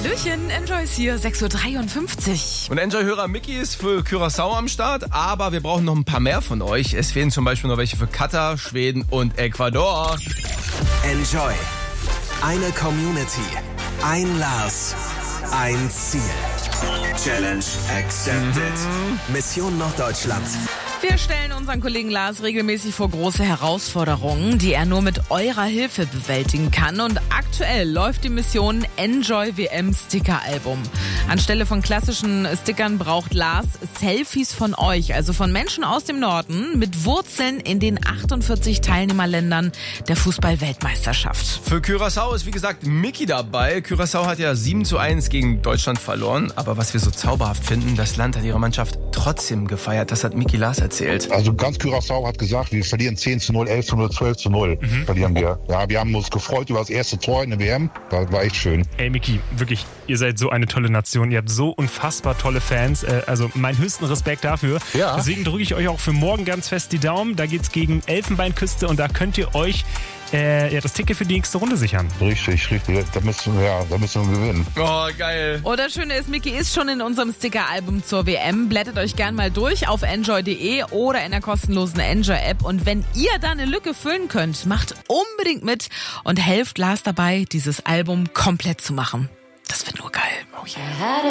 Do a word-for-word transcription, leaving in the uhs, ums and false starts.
Hallöchen, Enjoy ist hier, sechs Uhr dreiundfünfzig. Und Enjoy-Hörer Micky ist für Curaçao am Start, aber wir brauchen noch ein paar mehr von euch. Es fehlen zum Beispiel noch welche für Katar, Schweden und Ecuador. Enjoy. Eine Community. Ein Lars. Ein Ziel. Challenge accepted. Mhm. Mission Norddeutschland. Wir stellen unseren Kollegen Lars regelmäßig vor große Herausforderungen, die er nur mit eurer Hilfe bewältigen kann. Und aktuell läuft die Mission Enjoy W M Sticker Album. Anstelle von klassischen Stickern braucht Lars Selfies von euch, also von Menschen aus dem Norden mit Wurzeln in den achtundvierzig Teilnehmerländern der Fußball-Weltmeisterschaft. Für Curaçao ist wie gesagt Micky dabei. Curaçao hat ja sieben zu eins gegen Deutschland verloren. Aber was wir so zauberhaft finden, das Land hat ihre Mannschaft trotzdem gefeiert. Das hat Micky Lars erzählt. Also ganz Curaçao hat gesagt, wir verlieren zehn zu null, elf zu null, zwölf zu null. Mhm. Verlieren wir. Ja, wir haben uns gefreut über das erste Tor in der W M. Das war echt schön. Ey Micky, wirklich, ihr seid so eine tolle Nation. Ihr habt so unfassbar tolle Fans. Also meinen höchsten Respekt dafür. Ja. Deswegen drücke ich euch auch für morgen ganz fest die Daumen. Da geht's gegen Elfenbeinküste und da könnt ihr euch äh, ja, das Ticket für die nächste Runde sichern. Richtig, richtig. Da müssen wir, ja, da müssen wir gewinnen. Oh, geil. Und das Schöne ist, Micky ist schon in unserem Sticker-Album zur W M. Blättert euch gern mal durch auf enjoy punkt de oder in der kostenlosen Enjoy-App. Und wenn ihr da eine Lücke füllen könnt, macht unbedingt mit und helft Lars dabei, dieses Album komplett zu machen. Das wird nur geil. Oh yeah.